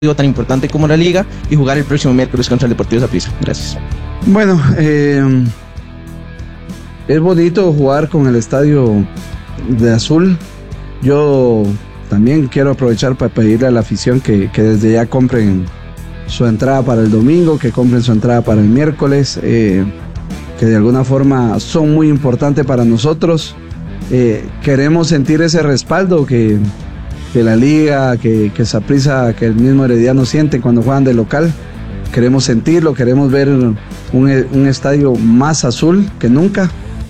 tan importante como la Liga y jugar el próximo miércoles contra el Deportivo Saprissa. Gracias. Bueno, es bonito jugar con el estadio de azul. Yo también quiero aprovechar para pedirle a la afición que desde ya compren su entrada para el domingo, que compren su entrada para el miércoles, que de alguna forma son muy importantes para nosotros. Queremos sentir ese respaldo que la Liga, que Saprissa, que el mismo Herediano sienten cuando juegan de local. Queremos sentirlo, queremos ver un estadio más azul que nunca.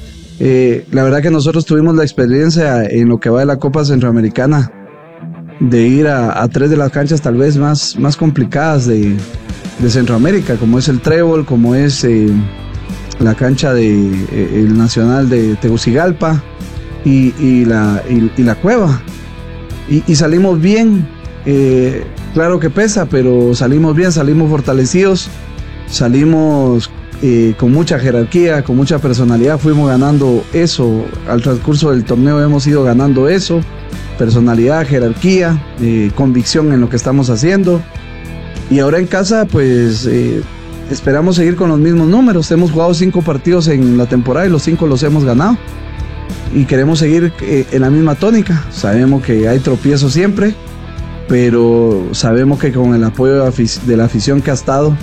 La verdad que nosotros tuvimos la experiencia en lo que va de la Copa Centroamericana de ir a tres de las canchas tal vez más complicadas de Centroamérica, como es el Trébol, como es la cancha el Nacional de Tegucigalpa y la Cueva. Y salimos bien, claro que pesa, pero salimos bien, salimos fortalecidos, salimos con mucha jerarquía, con mucha personalidad, fuimos ganando eso, al transcurso del torneo hemos ido ganando eso, personalidad, jerarquía, convicción en lo que estamos haciendo, y ahora en casa pues esperamos seguir con los mismos números. Hemos jugado 5 partidos en la temporada y los 5 los hemos ganado. Y queremos seguir en la misma tónica. Sabemos que hay tropiezos siempre, pero sabemos que con el apoyo de la afición que ha estado,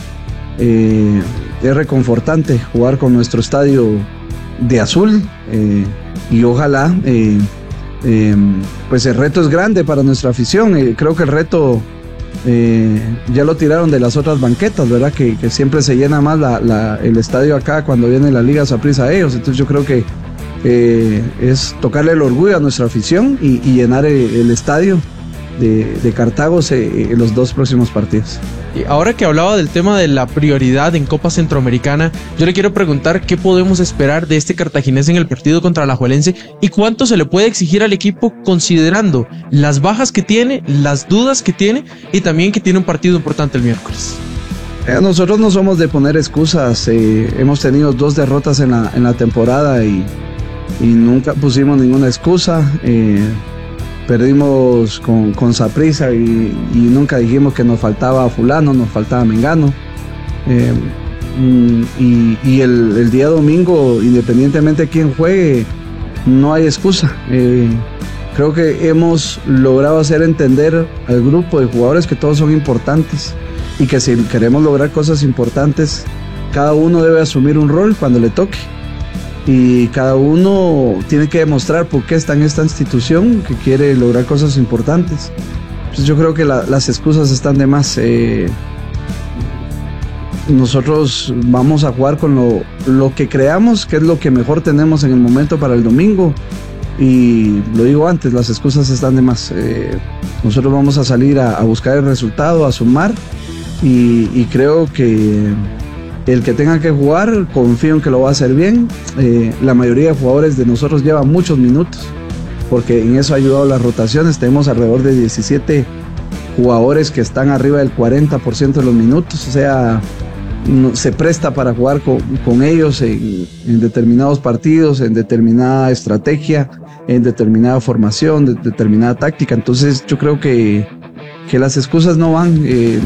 es reconfortante jugar con nuestro estadio de azul, y ojalá, pues el reto es grande para nuestra afición. Creo que el reto ya lo tiraron de las otras banquetas, ¿verdad? Que siempre se llena más el estadio acá cuando viene la Liga Saprissa a ellos. Entonces yo creo que es tocarle el orgullo a nuestra afición y llenar el estadio de Cartago en los 2 próximos partidos. Y ahora que hablaba del tema de la prioridad en Copa Centroamericana, yo le quiero preguntar qué podemos esperar de este cartaginés en el partido contra Alajuelense y cuánto se le puede exigir al equipo considerando las bajas que tiene, las dudas que tiene y también que tiene un partido importante el miércoles. Nosotros no somos de poner excusas. Hemos tenido 2 derrotas en la temporada y nunca pusimos ninguna excusa. Perdimos con Saprissa y nunca dijimos que nos faltaba fulano, nos faltaba mengano. Y el día domingo, independientemente de quién juegue, no hay excusa. Creo que hemos logrado hacer entender al grupo de jugadores que todos son importantes y que si queremos lograr cosas importantes, cada uno debe asumir un rol cuando le toque. Y cada uno tiene que demostrar por qué está en esta institución, que quiere lograr cosas importantes. Pues yo creo que las excusas están de más. Nosotros vamos a jugar con lo que creamos, que es lo que mejor tenemos en el momento para el domingo. Y lo digo antes, las excusas están de más. Nosotros vamos a salir a buscar el resultado, a sumar. Y creo que el que tenga que jugar, confío en que lo va a hacer bien. La mayoría de jugadores de nosotros llevan muchos minutos, porque en eso ha ayudado las rotaciones. Tenemos alrededor de 17 jugadores que están arriba del 40% de los minutos, o sea, se presta para jugar con ellos en determinados partidos, en determinada estrategia, en determinada formación, de determinada táctica. Entonces yo creo que las excusas no van.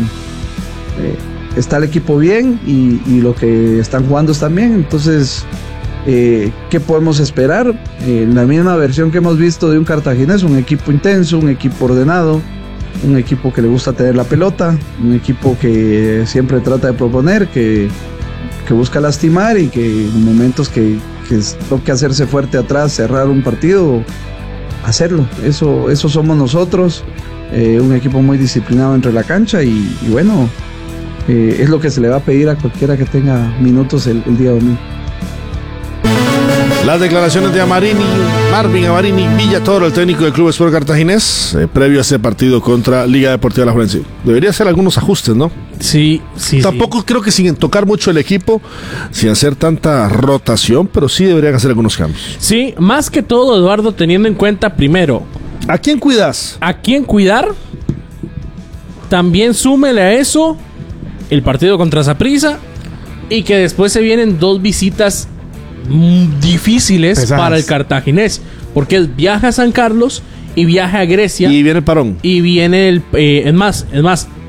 Está el equipo bien y lo que están jugando están bien. Entonces, ¿qué podemos esperar? La misma versión que hemos visto de un cartaginés, un equipo intenso, un equipo ordenado, un equipo que le gusta tener la pelota, un equipo que siempre trata de proponer, que busca lastimar y que en momentos que toque hacerse fuerte atrás, cerrar un partido, hacerlo. Eso somos nosotros, un equipo muy disciplinado entre la cancha y bueno, es lo que se le va a pedir a cualquiera que tenga minutos el día domingo. Las declaraciones de Marvin Amarini Villatoro, el técnico del Club Sport Cartaginés, previo a ese partido contra Liga Deportiva Alajuelense. Debería hacer algunos ajustes, ¿no? Sí. Tampoco creo que sin tocar mucho el equipo, sin hacer tanta rotación, pero sí deberían hacer algunos cambios. Sí, más que todo, Eduardo, teniendo en cuenta primero, ¿a quién cuidas? ¿A quién cuidar? También súmele a eso el partido contra Saprissa y que después se vienen 2 visitas difíciles pesadas para el cartaginés, porque viaja a San Carlos y viaja a Grecia y viene el parón y viene es más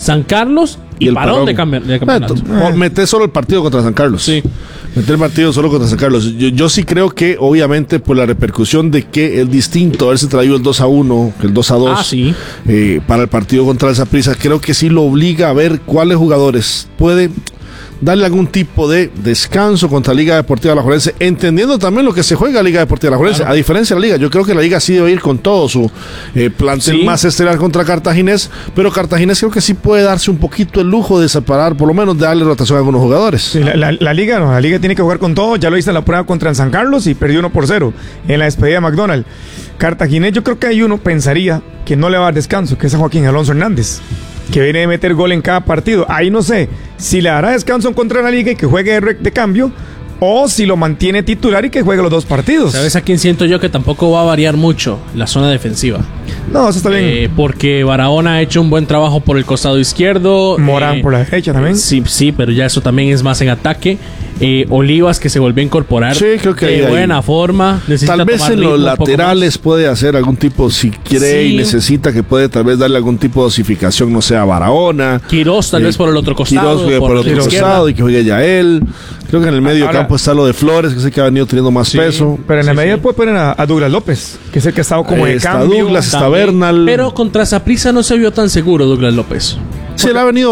San Carlos y parón de campeonato. Meté solo el partido contra San Carlos. Sí. Meter el partido solo contra San Carlos. Yo sí creo que, obviamente, por la repercusión de que es distinto haberse traído el 2-1, el 2-2 sí. Para el partido contra el Saprissa, creo que sí lo obliga a ver cuáles jugadores puede darle algún tipo de descanso contra Liga Deportiva Alajuelense, entendiendo también lo que se juega Liga Deportiva Alajuelense. Claro. A diferencia de la Liga, yo creo que la Liga sí debe ir con todo su plantel más estelar contra Cartaginés, pero Cartaginés creo que sí puede darse un poquito el lujo de separar, por lo menos de darle rotación a algunos jugadores. Sí, la Liga tiene que jugar con todo. Ya lo hizo en la prueba contra el San Carlos y perdió 1-0 en la despedida de McDonald. Cartaginés, yo creo que ahí uno pensaría que no le va a dar descanso, que es a Joaquín Alonso Hernández, que viene de meter gol en cada partido. Ahí no sé si le dará descanso contra la Liga y que juegue de cambio, o si lo mantiene titular y que juegue los 2 partidos. ¿Sabes a quién siento yo que tampoco va a variar mucho? La zona defensiva. No, eso está bien. Porque Barahona ha hecho un buen trabajo por el costado izquierdo. Morán por la derecha también. Sí, pero ya eso también es más en ataque. Olivas, que se volvió a incorporar creo que de buena forma. Tal vez en los laterales puede hacer algún tipo, si quiere y necesita, que puede tal vez darle algún tipo de dosificación, no sé, a Barahona. Quirós tal vez por el otro costado. Quirós por el otro costado y que juegue Yael. Creo que en el medio campo está lo de Flores, que sé que ha venido teniendo más peso. Pero en la media puede poner a Douglas López, que es el que ha estado como de está cambio. Douglas, está Bernal. Pero contra Saprissa no se vio tan seguro Douglas López. Sí, él ha venido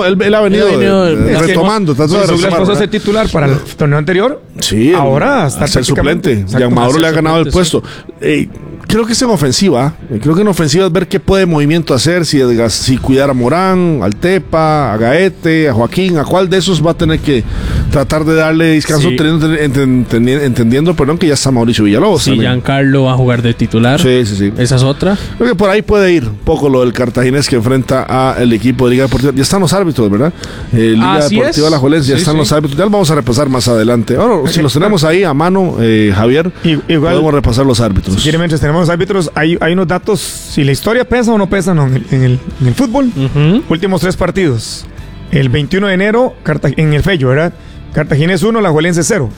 retomando. Douglas pasó a ser titular para el torneo anterior. Sí, ahora está a ser suplente. Jean Mauro le ha ganado el puesto. Creo que es en ofensiva. Creo que en ofensiva es ver qué puede movimiento hacer, si cuidar a Morán, al Tepa, a Gaete, a Joaquín, a cuál de esos va a tener que tratar de darle descanso, entendiendo, perdón, que ya está Mauricio Villalobos. Sí, Giancarlo va a jugar de titular. Sí. Esa es otra. Creo que por ahí puede ir un poco lo del Cartaginés que enfrenta al equipo de Liga Deportiva. Ya están los árbitros, ¿verdad? Liga Deportiva Alajuelense, ya están los árbitros. Ya los vamos a repasar más adelante. Ahora, si los tenemos ahí a mano, Javier, igual, podemos repasar los árbitros. Si quieren, mientras tenemos los árbitros, hay unos datos, si la historia pesa o no pesa en el fútbol. Últimos 3 partidos. El 21 de enero, en el Fello, ¿verdad? Cartaginés 1, Alajuelense 0.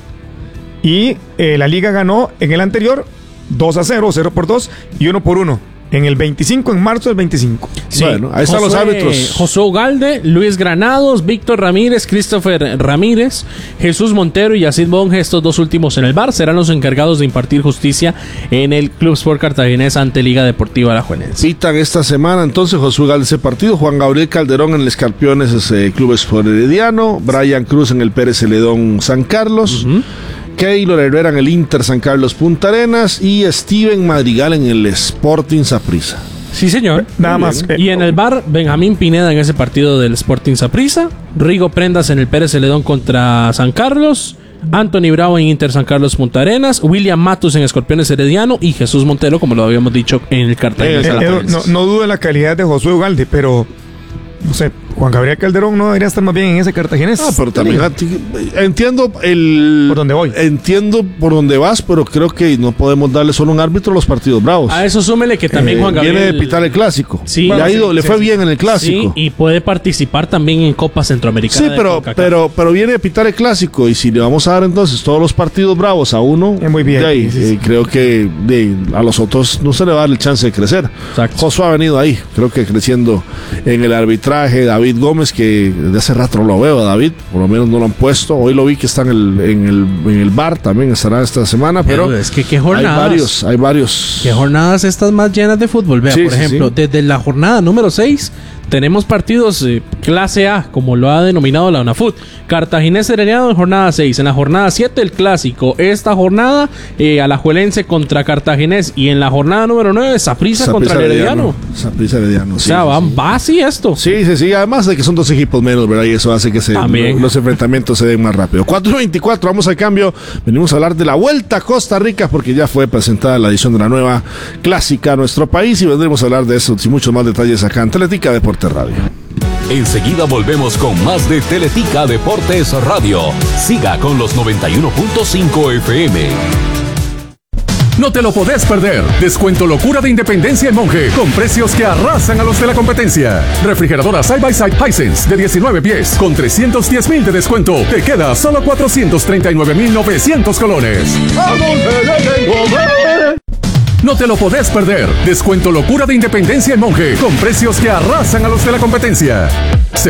Y la Liga ganó en el anterior 2-0, 0-2 y 1-1. En el 25, en marzo del 25. Sí. Bueno, ahí están los árbitros. Josué Ugalde, Luis Granados, Víctor Ramírez, Christopher Ramírez, Jesús Montero y Yacid Monge, estos 2 últimos en el VAR, serán los encargados de impartir justicia en el Club Sport Cartaginés ante Liga Deportiva Alajuelense. Pitan esta semana entonces Josué Ugalde ese partido, Juan Gabriel Calderón en el Escarpiones Club Sport Herediano, Brian Cruz en el Pérez Celedón San Carlos, Keylor Herrera en el Inter San Carlos Punta Arenas y Steven Madrigal en el Sporting Saprissa. Sí, señor. Nada más. Y en el VAR, Benjamín Pineda en ese partido del Sporting Saprissa, Rigo Prendas en el Pérez Celedón contra San Carlos, Anthony Bravo en Inter San Carlos Punta Arenas, William Matus en Escorpiones Herediano y Jesús Montero, como lo habíamos dicho, en el Cartaginés. No dudo de la calidad de Josué Ugalde, pero no sé, Juan Gabriel Calderón no debería estar más bien en ese Cartaginés. Pero también entiendo por dónde voy. Entiendo por dónde vas, pero creo que no podemos darle solo un árbitro a los partidos bravos. A eso súmele que también Juan Gabriel viene de pitar el clásico. Sí, le fue bien en el clásico. Sí, y puede participar también en Copa Centroamericana. Sí, pero viene de pitar el clásico y si le vamos a dar entonces todos los partidos bravos a uno, muy bien. Creo que a los otros no se le va a dar el chance de crecer. Exacto. Josué ha venido ahí, creo que creciendo en el arbitraje. David Gómez, que desde hace rato no lo veo a David, por lo menos no lo han puesto. Hoy lo vi que está en el VAR, también estará esta semana, pero es que qué jornadas. Hay varios. Qué jornadas estas más llenas de fútbol. Vea, por ejemplo, desde la jornada número 6 tenemos partidos clase A, como lo ha denominado la UNAFUT. Cartaginés Herediano en jornada 6. En la jornada 7 el clásico. Esta jornada Alajuelense contra Cartaginés. Y en la jornada número 9 Saprissa contra el Herediano. Saprissa Herediano. O sea, va así esto. Sí. Además de que son 2 equipos menos, ¿verdad? Y eso hace que los enfrentamientos se den más rápido. 4:24, vamos al cambio. Venimos a hablar de la Vuelta a Costa Rica porque ya fue presentada la edición de la nueva clásica a nuestro país y vendremos a hablar de eso y muchos más detalles acá en Teletica Deportes Radio. Enseguida volvemos con más de Teletica Deportes Radio. Siga con los 91.5 FM. No te lo podés perder. Descuento locura de Independencia en Monje, con precios que arrasan a los de la competencia. Refrigeradora Side by Side Hisense de 19 pies, con 310,000 de descuento. Te queda solo 439,900 colones. No te lo podés perder. Descuento locura de Independencia en Monje, con precios que arrasan a los de la competencia.